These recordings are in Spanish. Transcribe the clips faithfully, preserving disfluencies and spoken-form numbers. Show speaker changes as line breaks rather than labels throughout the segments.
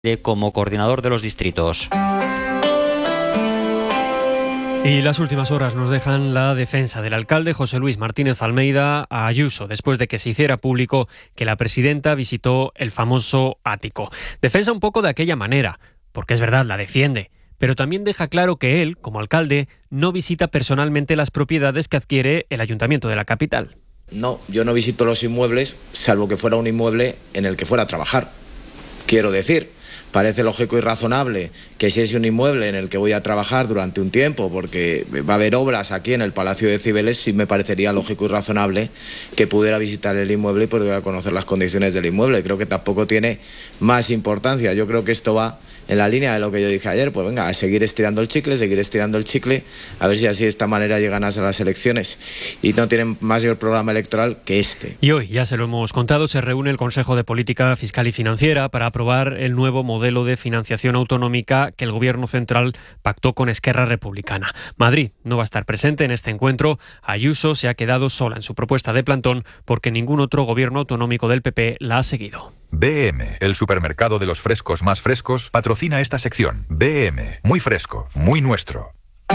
como coordinador de los distritos.
Y las últimas horas nos dejan la defensa del alcalde José Luis Martínez Almeida a Ayuso, después de que se hiciera público que la presidenta visitó el famoso ático. Defensa un poco de aquella manera, porque es verdad, la defiende, pero también deja claro que él, como alcalde, no visita personalmente las propiedades que adquiere el ayuntamiento de la capital.
No, yo no visito los inmuebles, salvo que fuera un inmueble en el que fuera a trabajar. Quiero decir, parece lógico y razonable que si es un inmueble en el que voy a trabajar durante un tiempo, porque va a haber obras aquí en el Palacio de Cibeles, sí me parecería lógico y razonable que pudiera visitar el inmueble y pudiera conocer las condiciones del inmueble. Creo que tampoco tiene más importancia. Yo creo que esto va en la línea de lo que yo dije ayer, pues venga, a seguir estirando el chicle, seguir estirando el chicle, a ver si así de esta manera llegan a las elecciones y no tienen mayor programa electoral que este.
Y hoy, ya se lo hemos contado, se reúne el Consejo de Política Fiscal y Financiera para aprobar el nuevo modelo de financiación autonómica que el Gobierno central pactó con Esquerra Republicana. Madrid no va a estar presente en este encuentro. Ayuso se ha quedado sola en su propuesta de plantón porque ningún otro gobierno autonómico del P P la ha seguido.
B M, el supermercado de los frescos más frescos, patrocina esta sección. B M, muy fresco, muy nuestro.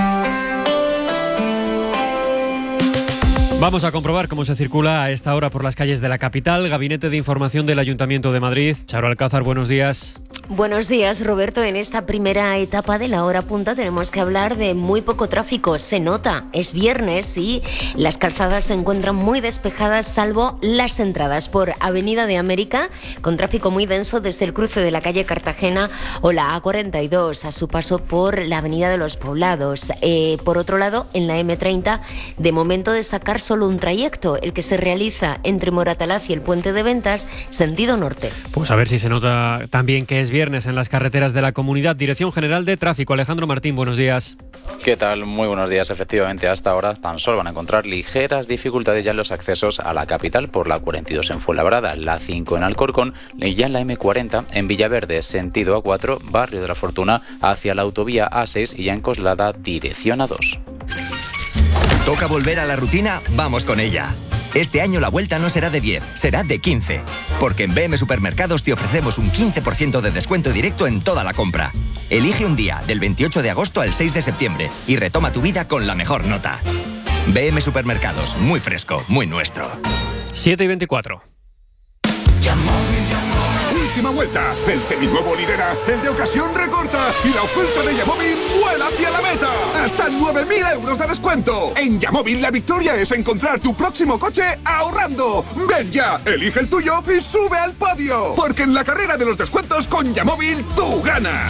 Vamos a comprobar cómo se circula a esta hora por las calles de la capital. Gabinete de Información del Ayuntamiento de Madrid. Charo Alcázar, buenos días.
Buenos días, Roberto. En esta primera etapa de la hora punta tenemos que hablar de muy poco tráfico. Se nota, es viernes y las calzadas se encuentran muy despejadas, salvo las entradas por Avenida de América, con tráfico muy denso desde el cruce de la calle Cartagena o la A cuarenta y dos, a su paso por la Avenida de los Poblados. Eh, por otro lado, en la eme treinta, de momento destacar solo un trayecto, el que se realiza entre Moratalaz y el Puente de Ventas, sentido norte.
Pues a ver si se nota también que es viernes en las carreteras de la comunidad. Dirección General de Tráfico, Alejandro Martín, buenos días.
¿Qué tal? Muy buenos días. Efectivamente, hasta ahora tan solo van a encontrar ligeras dificultades ya en los accesos a la capital por la cuarenta y dos en Fuenlabrada, la cinco en Alcorcón y ya en la eme cuarenta en Villaverde, sentido A cuatro, Barrio de la Fortuna, hacia la autovía A seis y ya en Coslada, dirección A dos.
¿Toca volver a la rutina? Vamos con ella. Este año la vuelta no será de diez, será de quince. Porque en B M Supermercados te ofrecemos un quince por ciento de descuento directo en toda la compra. Elige un día, del veintiocho de agosto al seis de septiembre, y retoma tu vida con la mejor nota. B M Supermercados, muy fresco, muy nuestro.
siete y veinticuatro.
Última vuelta, el seminuevo lidera, el de ocasión recorta y la oferta de Yamóvil vuela hacia la meta. Hasta nueve mil euros de descuento. En Yamóvil la victoria es encontrar tu próximo coche ahorrando. Ven ya, elige el tuyo y sube al podio. Porque en la carrera de los descuentos con Yamóvil tú ganas.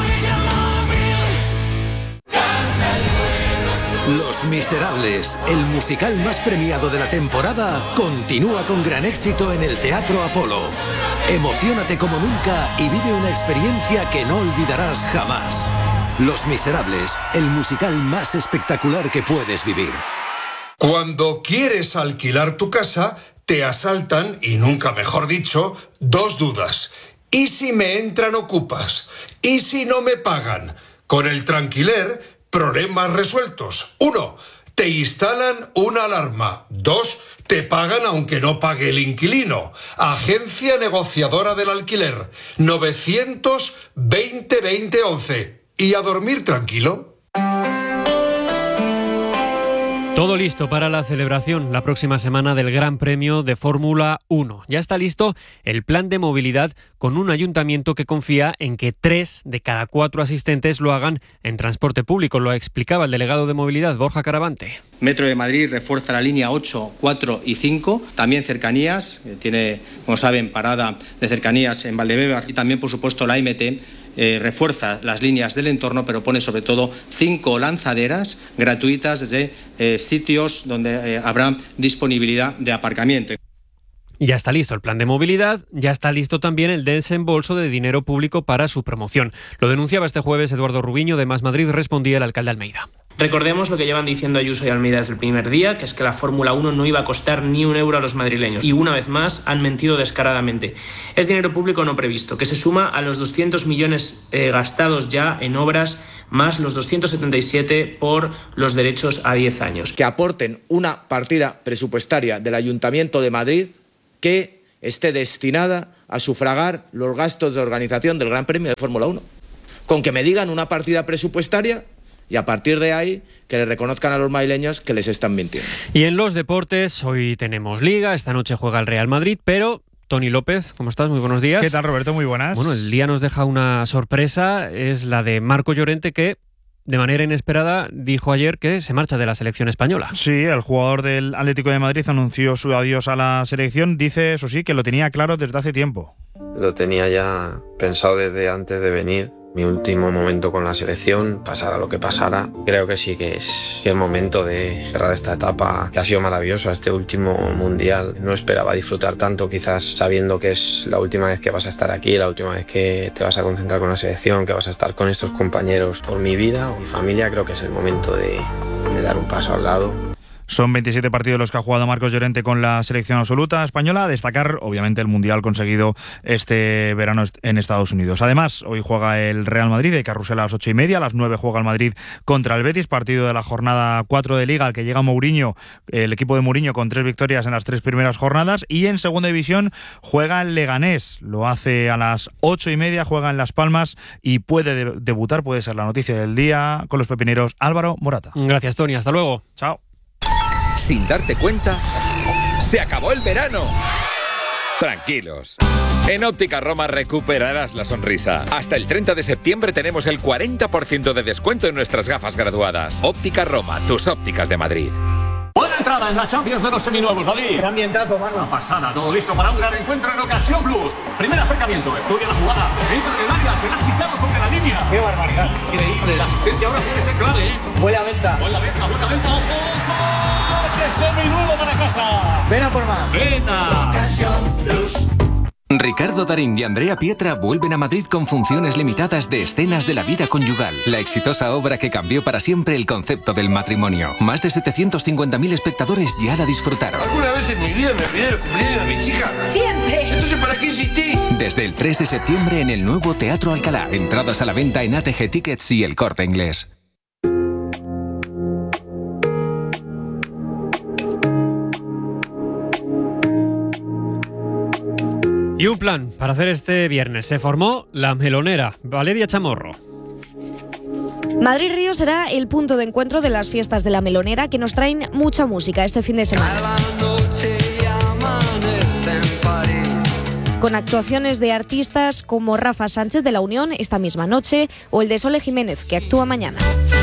Los Miserables, el musical más premiado de la temporada, continúa con gran éxito en el Teatro Apolo. Emociónate como nunca y vive una experiencia que no olvidarás jamás. Los Miserables, el musical más espectacular que puedes vivir.
Cuando quieres alquilar tu casa, te asaltan, y nunca mejor dicho, dos dudas. ¿Y si me entran ocupas? ¿Y si no me pagan? Con el Tranquiler, problemas resueltos. Uno, te instalan una alarma. Dos, te pagan aunque no pague el inquilino. Agencia negociadora del alquiler. novecientos veinte veinte once. ¿Y a dormir tranquilo?
Todo listo para la celebración la próxima semana del Gran Premio de Fórmula uno. Ya está listo el plan de movilidad con un ayuntamiento que confía en que tres de cada cuatro asistentes lo hagan en transporte público. Lo explicaba el delegado de movilidad, Borja Caravante.
Metro de Madrid refuerza la línea ocho, cuatro y cinco. También cercanías, tiene, como saben, parada de cercanías en Valdebebas y también, por supuesto, la eme te. Eh, refuerza las líneas del entorno, pero pone sobre todo cinco lanzaderas gratuitas desde eh, sitios donde eh, habrá disponibilidad de aparcamiento.
Ya está listo el plan de movilidad, ya está listo también el desembolso de dinero público para su promoción. Lo denunciaba este jueves Eduardo Rubiño de Más Madrid, respondía el alcalde Almeida.
Recordemos lo que llevan diciendo Ayuso y Almeida desde el primer día, que es que la Fórmula uno no iba a costar ni un euro a los madrileños. Y una vez más han mentido descaradamente. Es dinero público no previsto, que se suma a los doscientos millones eh, gastados ya en obras, más los doscientos setenta y siete por los derechos a diez años.
Que aporten una partida presupuestaria del Ayuntamiento de Madrid que esté destinada a sufragar los gastos de organización del Gran Premio de Fórmula uno. Con que me digan una partida presupuestaria y a partir de ahí que le reconozcan a los madrileños que les están mintiendo.
Y en los deportes, hoy tenemos Liga, esta noche juega el Real Madrid, pero... Tony López, ¿cómo estás? Muy buenos días.
¿Qué tal, Roberto? Muy buenas.
Bueno, el día nos deja una sorpresa, es la de Marco Llorente, que de manera inesperada dijo ayer que se marcha de la selección española.
Sí, el jugador del Atlético de Madrid anunció su adiós a la selección. Dice, eso sí, que lo tenía claro desde hace tiempo.
Lo tenía ya pensado desde antes de venir. Mi último momento con la selección, pasara lo que pasara, creo que sí que es el momento de cerrar esta etapa que ha sido maravillosa, este último mundial. No esperaba disfrutar tanto, quizás sabiendo que es la última vez que vas a estar aquí, la última vez que te vas a concentrar con la selección, que vas a estar con estos compañeros. Por mi vida o mi familia, creo que es el momento de, de dar un paso al lado.
Son veintisiete partidos los que ha jugado Marcos Llorente con la selección absoluta española. A destacar, obviamente, el mundial conseguido este verano en Estados Unidos. Además, hoy juega el Real Madrid de carrusel a las ocho y media. A las nueve juega el Madrid contra el Betis, partido de la jornada cuatro de Liga, al que llega Mourinho, el equipo de Mourinho, con tres victorias en las tres primeras jornadas. Y en segunda división juega el Leganés. Lo hace a las ocho y media, juega en Las Palmas y puede de- debutar, puede ser la noticia del día, con los pepineros Álvaro Morata.
Gracias, Tony. Hasta luego.
Chao.
Sin darte cuenta, se acabó el verano. Tranquilos. En Óptica Roma recuperarás la sonrisa. Hasta el treinta de septiembre tenemos el cuarenta por ciento de descuento en nuestras gafas graduadas. Óptica Roma, tus ópticas de Madrid.
Buena entrada en la Champions de los seminuevos, David. Qué ambientazo, Marco. Una pasada, todo listo para un gran encuentro en Ocasión Plus. Primer acercamiento, estudia la jugada. Entra en el área, será quitado sobre la línea. Qué barbaridad. Increíble, la asistencia ahora puede ser clave, ¿eh? Buena venta. Buena venta, buena venta, ojo. ¡Coche seminuevo para casa! Ven a por más. Venta. Ocasión Plus.
Ricardo Darín y Andrea Pietra vuelven a Madrid con funciones limitadas de Escenas de la vida conyugal, la exitosa obra que cambió para siempre el concepto del matrimonio. Más de setecientos cincuenta mil espectadores ya la disfrutaron.
¿Alguna vez en mi vida me olvidé el cumpleaños de mis hijas? ¡Siempre! Entonces, ¿para qué insistís?
Desde el tres de septiembre en el nuevo Teatro Alcalá. Entradas a la venta en A T G Tickets y El Corte Inglés.
Y un plan para hacer este viernes. Se formó la Melonera. Valeria Chamorro.
Madrid-Río será el punto de encuentro de las fiestas de la Melonera, que nos traen mucha música este fin de semana. Con actuaciones de artistas como Rafa Sánchez de La Unión esta misma noche o el de Sole Jiménez, que actúa mañana.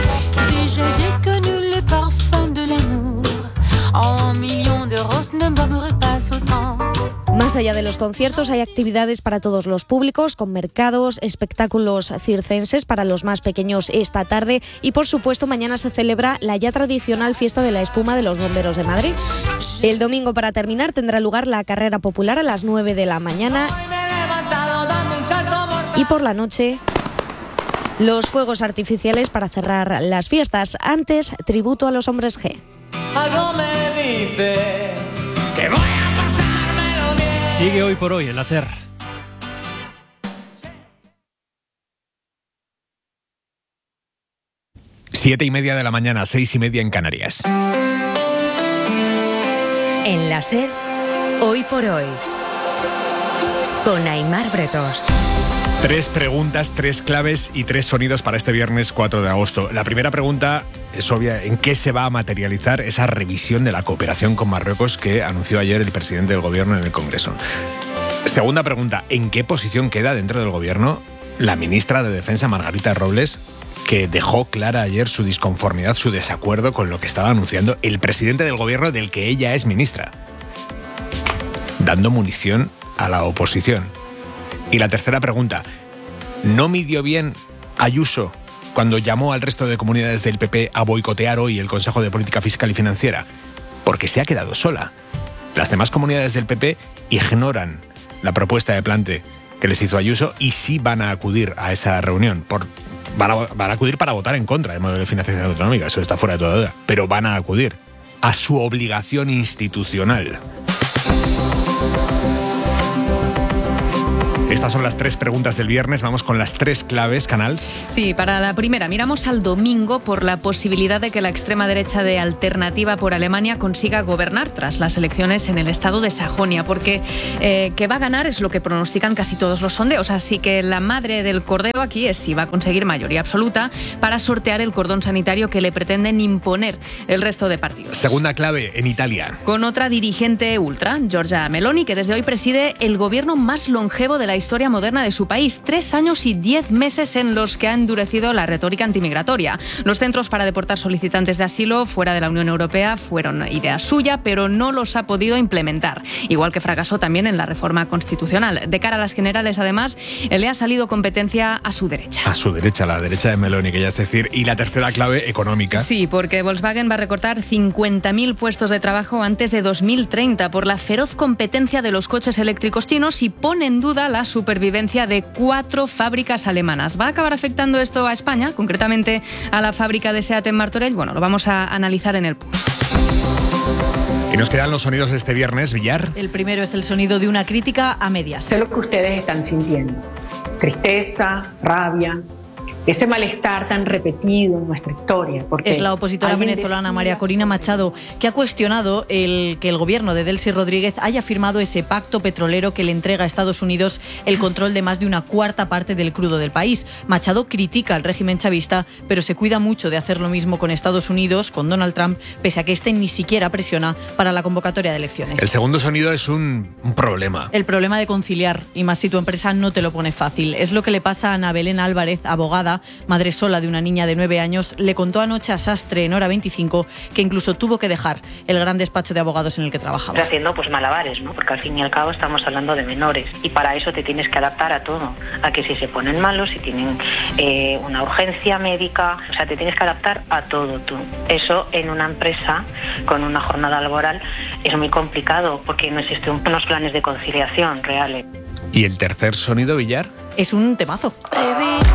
Más allá de los conciertos hay actividades para todos los públicos, con mercados, espectáculos circenses para los más pequeños esta tarde y por supuesto mañana se celebra la ya tradicional fiesta de la espuma de los bomberos de Madrid. El domingo, para terminar, tendrá lugar la carrera popular a las nueve de la mañana y por la noche los fuegos artificiales para cerrar las fiestas. Antes, tributo a los hombres G.
Algo me dice que voy a pasármelo bien.
Sigue Hoy por Hoy en la SER.
Siete y media de la mañana, seis y media en Canarias.
En la SER, Hoy por Hoy, con Aimar Bretos.
Tres preguntas, tres claves y tres sonidos para este viernes cuatro de agosto. La primera pregunta es obvia: ¿en qué se va a materializar esa revisión de la cooperación con Marruecos que anunció ayer el presidente del gobierno en el Congreso? Segunda pregunta: ¿en qué posición queda dentro del gobierno la ministra de Defensa, Margarita Robles, que dejó clara ayer su disconformidad, su desacuerdo con lo que estaba anunciando el presidente del gobierno del que ella es ministra, dando munición a la oposición? Y la tercera pregunta: ¿no midió bien Ayuso cuando llamó al resto de comunidades del P P a boicotear hoy el Consejo de Política Fiscal y Financiera? Porque se ha quedado sola. Las demás comunidades del P P ignoran la propuesta de plante que les hizo Ayuso y sí van a acudir a esa reunión. Por, van, a, van a acudir para votar en contra del modelo de financiación autonómica, eso está fuera de toda duda. Pero van a acudir a su obligación institucional. Estas son las tres preguntas del viernes. Vamos con las tres claves, Canals.
Sí, para la primera, miramos al domingo por la posibilidad de que la extrema derecha de Alternativa por Alemania consiga gobernar tras las elecciones en el estado de Sajonia, porque eh, que va a ganar es lo que pronostican casi todos los sondeos. Así que la madre del cordero aquí es si va a conseguir mayoría absoluta para sortear el cordón sanitario que le pretenden imponer el resto de partidos.
Segunda clave, en Italia.
Con otra dirigente ultra, Giorgia Meloni, que desde hoy preside el gobierno más longevo de la historia moderna de su país. Tres años y diez meses en los que ha endurecido la retórica antimigratoria. Los centros para deportar solicitantes de asilo fuera de la Unión Europea fueron idea suya, pero no los ha podido implementar. Igual que fracasó también en la reforma constitucional. De cara a las generales, además, le ha salido competencia a su derecha.
A su derecha, la derecha de Meloni, que ya es decir. Y la tercera clave, económica.
Sí, porque Volkswagen va a recortar cincuenta mil puestos de trabajo antes de dos mil treinta por la feroz competencia de los coches eléctricos chinos y pone en duda la supervivencia de cuatro fábricas alemanas. ¿Va a acabar afectando esto a España, concretamente a la fábrica de SEAT en Martorell? Bueno, lo vamos a analizar en el Pulso.
Y nos quedan los sonidos de este viernes, Villar.
El primero es el sonido de una crítica a medias.
Sé lo que ustedes están sintiendo. Tristeza, rabia, ese malestar tan repetido en nuestra historia. Porque
es la opositora venezolana decía... María Corina Machado, que ha cuestionado el que el gobierno de Delcy Rodríguez haya firmado ese pacto petrolero que le entrega a Estados Unidos el control de más de una cuarta parte del crudo del país. Machado critica al régimen chavista, pero se cuida mucho de hacer lo mismo con Estados Unidos, con Donald Trump, pese a que este ni siquiera presiona para la convocatoria de elecciones.
El segundo sonido es un, un problema.
El problema de conciliar, y más si tu empresa no te lo pone fácil. Es lo que le pasa a Ana Belén Álvarez, abogada, madre sola de una niña de nueve años, le contó anoche a Sastre en Hora veinticinco que incluso tuvo que dejar el gran despacho de abogados en el que trabajaba.
Haciendo pues malabares, ¿no? Porque al fin y al cabo estamos hablando de menores y para eso te tienes que adaptar a todo, a que si se ponen malos, si tienen eh, una urgencia médica, o sea, te tienes que adaptar a todo tú. Eso en una empresa con una jornada laboral es muy complicado porque no existen unos planes de conciliación reales.
¿Y el tercer sonido, Villar?
Es un temazo. Baby.